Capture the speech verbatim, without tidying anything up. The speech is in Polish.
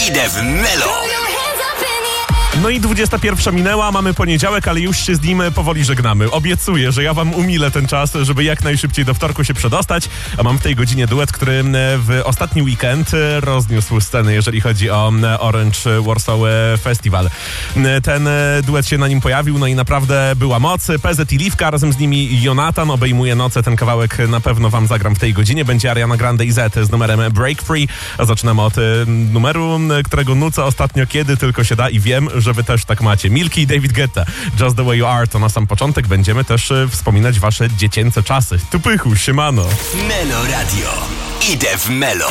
Idę w Melo. No i dwudziesta pierwsza minęła, mamy poniedziałek, ale już się z nim powoli żegnamy. Obiecuję, że ja wam umilę ten czas, żeby jak najszybciej do wtorku się przedostać. A mam w tej godzinie duet, który w ostatni weekend rozniósł scenę, jeżeli chodzi o Orange Warsaw Festival. Ten duet się na nim pojawił, no i naprawdę była moc. P Z i Liwka, razem z nimi Jonatan obejmuje noce. Ten kawałek na pewno wam zagram w tej godzinie. Będzie Ariana Grande i Z z numerem Break Free. A zaczynamy od numeru, którego nucę ostatnio kiedy tylko się da i wiem, że wy też tak macie. Milky i David Guetta, Just the Way You Are. To na sam początek będziemy też e, wspominać wasze dziecięce czasy. Tupychu, siemano. Melo Radio. Idę w Melo.